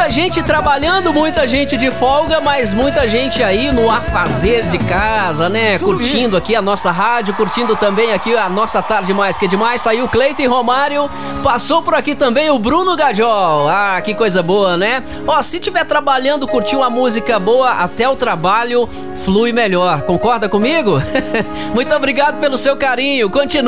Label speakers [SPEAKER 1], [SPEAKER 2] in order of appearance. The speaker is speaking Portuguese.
[SPEAKER 1] Muita gente trabalhando, muita gente de folga, mas muita gente aí no afazer de casa, né? Curtindo aqui a nossa rádio, curtindo também aqui a nossa Tarde Mais Que Demais. Tá aí o Cleiton Romário, passou por aqui também o Bruno Gajol. Ah, que coisa boa, né? Ó, se tiver trabalhando, curtir uma música boa, até o trabalho flui melhor. Concorda comigo? Muito obrigado pelo seu carinho. Continua.